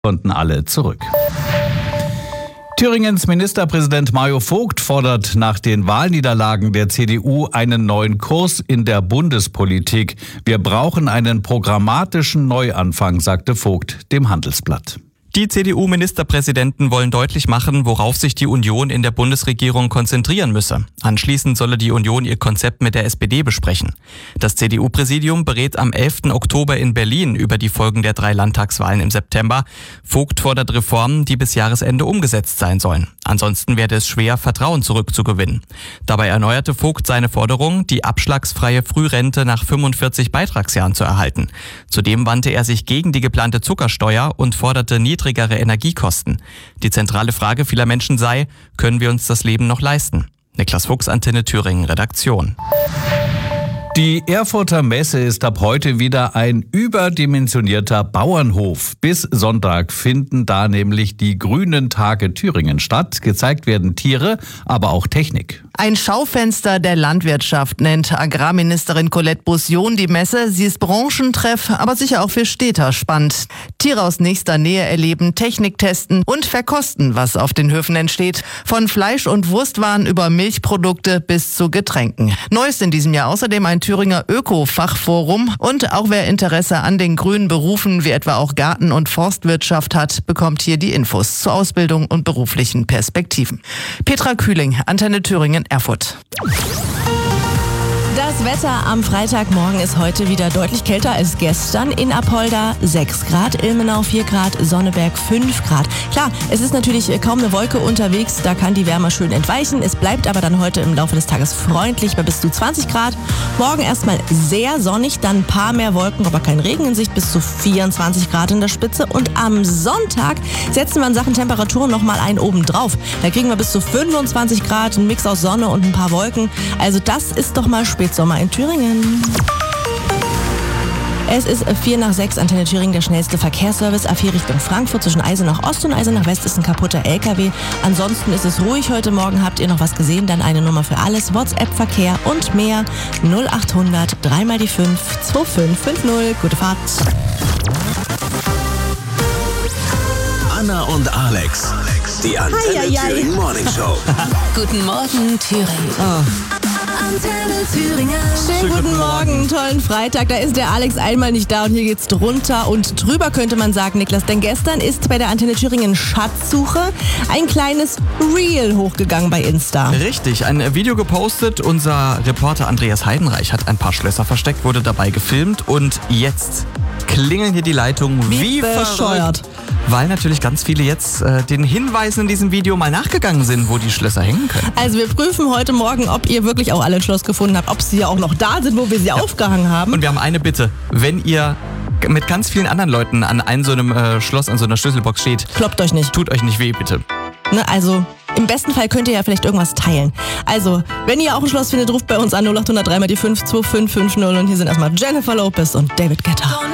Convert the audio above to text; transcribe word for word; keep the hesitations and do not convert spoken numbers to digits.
konnten alle zurück. Thüringens Ministerpräsident Mario Vogt fordert nach den Wahlniederlagen der C D U einen neuen Kurs in der Bundespolitik. Wir brauchen einen programmatischen Neuanfang, sagte Vogt dem Handelsblatt. Die C D U-Ministerpräsidenten wollen deutlich machen, worauf sich die Union in der Bundesregierung konzentrieren müsse. Anschließend solle die Union ihr Konzept mit der S P D besprechen. Das C D U-Präsidium berät am elften Oktober in Berlin über die Folgen der drei Landtagswahlen im September. Vogt fordert Reformen, die bis Jahresende umgesetzt sein sollen. Ansonsten werde es schwer, Vertrauen zurückzugewinnen. Dabei erneuerte Vogt seine Forderung, die abschlagsfreie Frührente nach fünfundvierzig Beitragsjahren zu erhalten. Zudem wandte er sich gegen die geplante Zuckersteuer und forderte niedrigere Energiekosten. Die zentrale Frage vieler Menschen sei, können wir uns das Leben noch leisten? Niklas Fuchs, Antenne Thüringen, Redaktion. Die Erfurter Messe ist ab heute wieder ein überdimensionierter Bauernhof. Bis Sonntag finden da nämlich die Grünen Tage Thüringen statt. Gezeigt werden Tiere, aber auch Technik. Ein Schaufenster der Landwirtschaft nennt Agrarministerin Colette Bussion die Messe. Sie ist Branchentreff, aber sicher auch für Städter spannend. Tiere aus nächster Nähe erleben, Technik testen und verkosten, was auf den Höfen entsteht. Von Fleisch- und Wurstwaren über Milchprodukte bis zu Getränken. Neu ist in diesem Jahr außerdem ein Thüringer Öko-Fachforum. Und auch wer Interesse an den grünen Berufen wie etwa auch Garten- und Forstwirtschaft hat, bekommt hier die Infos zur Ausbildung und beruflichen Perspektiven. Petra Kühling, Antenne Thüringen, Erfurt. Das Wetter am Freitagmorgen ist heute wieder deutlich kälter als gestern. In Apolda sechs Grad, Ilmenau vier Grad, Sonneberg fünf Grad. Klar, es ist natürlich kaum eine Wolke unterwegs, da kann die Wärme schön entweichen. Es bleibt aber dann heute im Laufe des Tages freundlich bei bis zu zwanzig Grad. Morgen erstmal sehr sonnig, dann ein paar mehr Wolken, aber kein Regen in Sicht, bis zu vierundzwanzig Grad in der Spitze. Und am Sonntag setzen wir in Sachen Temperaturen nochmal einen oben drauf. Da kriegen wir bis zu fünfundzwanzig Grad, ein Mix aus Sonne und ein paar Wolken. Also das ist doch mal Spätsommer in Thüringen. Es ist vier nach sechs, Antenne Thüringen, der schnellste Verkehrsservice. A vier Richtung Frankfurt, zwischen Eisenach Ost und Eisenach West ist ein kaputter L K W. Ansonsten ist es ruhig heute Morgen. Habt ihr noch was gesehen? Dann eine Nummer für alles. WhatsApp-Verkehr und mehr. null achthundert, drei mal die fünf, zwei fünf fünf null. Gute Fahrt. Anna und Alex, die Antenne Thüringen Morning Show. Guten Morgen, Thüringen. Oh. Antenne Thüringen. Schönen guten Morgen, tollen Freitag. Da ist der Alex einmal nicht da und hier geht's drunter und drüber, könnte man sagen, Niklas. Denn gestern ist bei der Antenne Thüringen Schatzsuche ein kleines Reel hochgegangen bei Insta. Richtig, ein Video gepostet. Unser Reporter Andreas Heidenreich hat ein paar Schlösser versteckt, wurde dabei gefilmt und jetzt klingeln hier die Leitungen wie, wie bescheuert. Weil natürlich ganz viele jetzt äh, den Hinweisen in diesem Video mal nachgegangen sind, wo die Schlösser hängen können. Also wir prüfen heute Morgen, ob ihr wirklich auch alle ein Schloss gefunden habt, ob sie ja auch noch da sind, wo wir sie ja. aufgehangen haben. Und wir haben eine Bitte. Wenn ihr mit ganz vielen anderen Leuten an einem so einem äh, Schloss, an so einer Schlüsselbox steht, kloppt euch nicht. Tut euch nicht weh, bitte. Ne, also im besten Fall könnt ihr ja vielleicht irgendwas teilen. Also, wenn ihr auch ein Schloss findet, ruft bei uns an null achthundert, drei mal die fünf, zwei fünf fünf null. Und hier sind erstmal Jennifer Lopez und David Guetta.